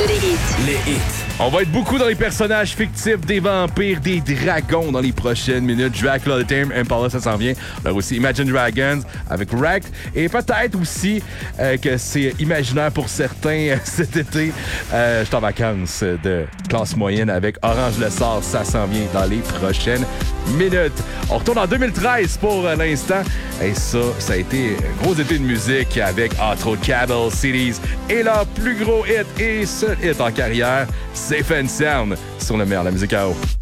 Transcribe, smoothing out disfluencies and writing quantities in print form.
que des hits. Les hits. On va être beaucoup dans les personnages fictifs, des vampires, des dragons dans les prochaines minutes. Dracula, The Tame Impala, ça s'en vient. On a aussi Imagine Dragons avec Wrecked. Et peut-être aussi que c'est imaginaire pour certains cet été. Je suis en vacances de classe moyenne avec Orange Le Sort. Ça s'en vient dans les prochaines minutes. On retourne en 2013 pour l'instant. Et ça a été un gros été de musique avec entre autres Cattle Cities et leur plus gros hit et seul hit en carrière, Safe and Sound, sur le meilleur de la musique à eau.